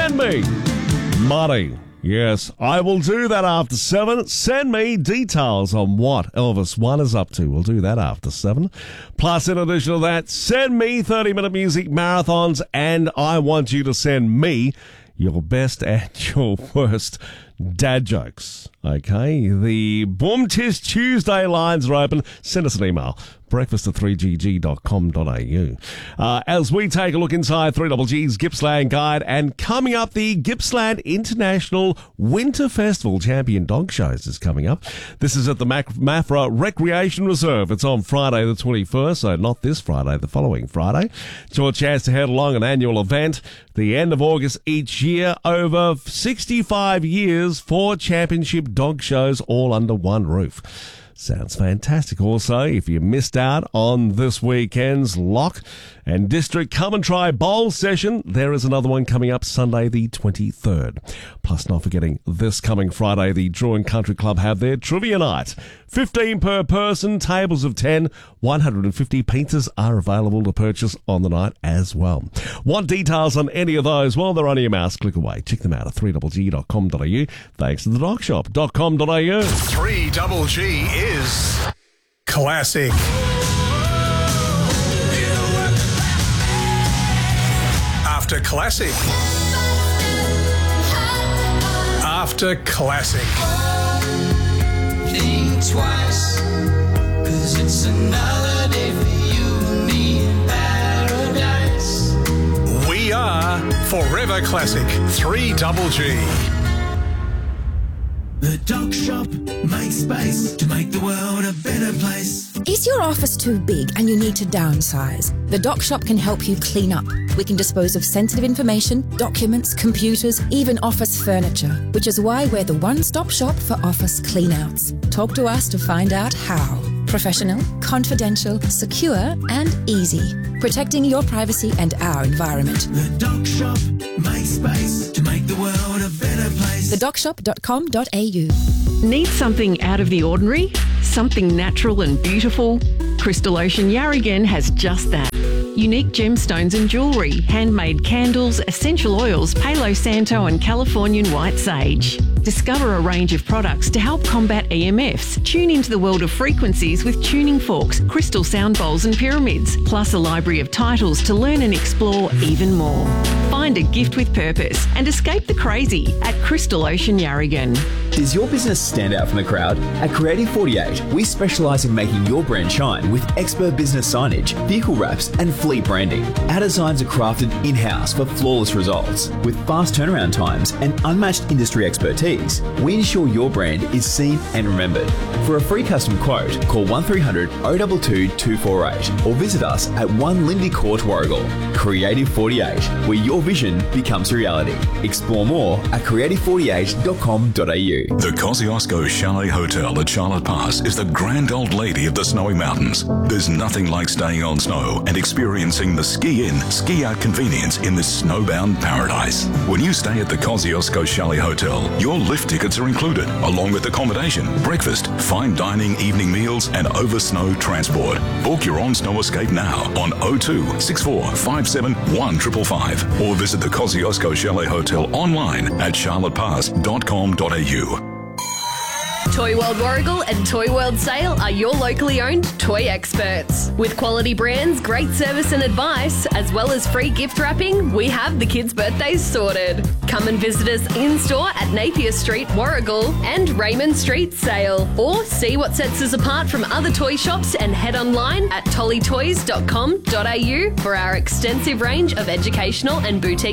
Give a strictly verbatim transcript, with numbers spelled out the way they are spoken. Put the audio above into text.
Send me money. Yes, I will do that after seven. Send me details on what Elvis One is up to. We'll do that after seven. Plus, in addition to that, send me thirty-minute music marathons, and I want you to send me your best and your worst dad jokes. Okay, the Boom Tis Tuesday lines are open. Send us an email, breakfast at three g g dot com dot a u. Uh, as we take a look inside three G G's Gippsland Guide, and coming up, the Gippsland International Winter Festival. Champion Dog Shows is coming up. This is at the Mac- Maffra Recreation Reserve. It's on Friday the twenty-first, so not this Friday, the following Friday. It's your chance to head along an annual event, the end of August each year, over sixty-five years, four championship dog shows all under one roof. Sounds fantastic. Also, if you missed out on this weekend's Lock and District Come and Try Bowl session, there is another one coming up Sunday the twenty-third. Plus, not forgetting this coming Friday, the Drouin Country Club have their trivia night. fifteen per person, tables of ten, one hundred fifty pizzas are available to purchase on the night as well. Want details on any of those? Well, they're on your mouse click away. Check them out at three g g dot com dot a u. Thanks to the dog shop dot com dot a u. three G G is classic. After classic. After classic. Think twice, 'cause it's another day for you and me in paradise. We are Forever Classic three G G. The Dog Shop makes space to make the world a better place. Is your office too big and you need to downsize? The Doc Shop can help you clean up. We can dispose of sensitive information, documents, computers, even office furniture, which is why we're the one-stop shop for office cleanouts. Talk to us to find out how. Professional, confidential, secure, and easy. Protecting your privacy and our environment. The Dog Shop makes space to make the world a better place. the doc shop dot com dot a u. Need something out of the ordinary? Something natural and beautiful? Crystal Ocean Yarragon has just that. Unique gemstones and jewellery, handmade candles, essential oils, Palo Santo and Californian white sage. Discover a range of products to help combat E M Fs. Tune into the world of frequencies with tuning forks, crystal sound bowls and pyramids, plus a library of titles to learn and explore even more. Find a gift with purpose and escape the crazy at Crystal Ocean Yarragon. Does your business stand out from the crowd? At Creative forty-eight, we specialise in making your brand shine with expert business signage, vehicle wraps and fleet branding. Our designs are crafted in-house for flawless results. With fast turnaround times and unmatched industry expertise, we ensure your brand is seen and remembered. For a free custom quote, call one three hundred, oh two two, two four eight or visit us at one Lindy Court, Warragul. Creative forty-eight, where your vision becomes reality. Explore more at creative forty-eight dot com dot a u. The Kosciuszko Chalet Hotel at Charlotte Pass is the grand old lady of the snowy mountains. There's nothing like staying on snow and experiencing the ski-in, ski-out convenience in this snowbound paradise. When you stay at the Kosciuszko Chalet Hotel, your lift tickets are included, along with accommodation, breakfast, fine dining, evening meals, and over-snow transport. Book your on-snow escape now on oh two, six four five seven, one five five five or visit the Kosciuszko Chalet Hotel online at charlotte pass dot com dot a u. Toy World Warragul and Toy World Sale are your locally owned toy experts. With quality brands, great service and advice, as well as free gift wrapping, we have the kids' birthdays sorted. Come and visit us in-store at Napier Street, Warragul and Raymond Street, Sale. Or see what sets us apart from other toy shops and head online at tolly toys dot com dot a u for our extensive range of educational and boutique